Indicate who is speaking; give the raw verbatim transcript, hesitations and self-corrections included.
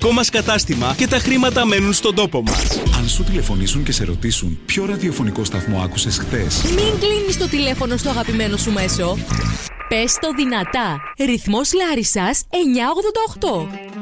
Speaker 1: δικό μας κατάστημα και τα χρήματα μένουν στον τόπο μας.
Speaker 2: Αν σου τηλεφωνήσουν και σε ρωτήσουν ποιο ραδιοφωνικό σταθμό άκουσες χθες,
Speaker 3: μην κλείνεις το τηλέφωνο στο αγαπημένο σου μέσο. Πες το δυνατά. Ρυθμός Λάρισσας εννιακόσια ογδόντα οκτώ.